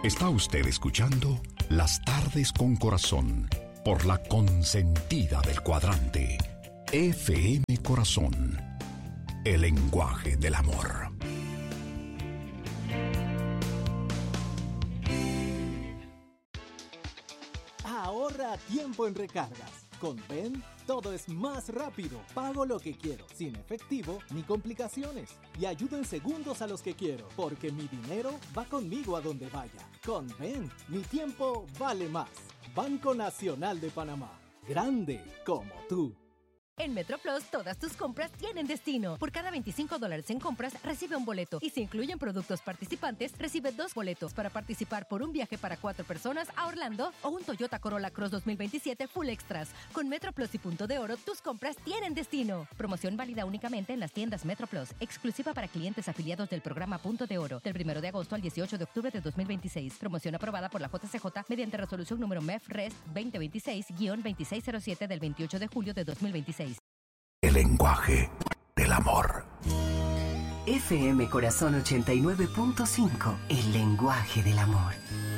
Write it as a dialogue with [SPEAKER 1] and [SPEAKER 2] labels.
[SPEAKER 1] Está usted escuchando Las Tardes con Corazón por la consentida del cuadrante. FM Corazón, el lenguaje del amor.
[SPEAKER 2] Ahorra tiempo en recargas. Con Ven, todo es más rápido. Pago lo que quiero, sin efectivo ni complicaciones. Y ayudo en segundos a los que quiero, porque mi dinero va conmigo a donde vaya. Con Ven, mi tiempo vale más. Banco Nacional de Panamá. Grande como tú.
[SPEAKER 3] En MetroPlus, todas tus compras tienen destino. Por cada $25 en compras, recibe un boleto. Y si incluyen productos participantes, recibe 2 boletos para participar por un viaje para 4 personas a Orlando o un Toyota Corolla Cross 2027 Full Extras. Con MetroPlus y Punto de Oro, tus compras tienen destino. Promoción válida únicamente en las tiendas MetroPlus. Exclusiva para clientes afiliados del programa Punto de Oro. Del 1 de agosto al 18 de octubre de 2026. Promoción aprobada por la JCJ mediante resolución número MEF-RES 2026-2607 del 28 de julio de 2026.
[SPEAKER 1] El lenguaje del amor.
[SPEAKER 4] FM Corazón 89.5, el lenguaje del amor.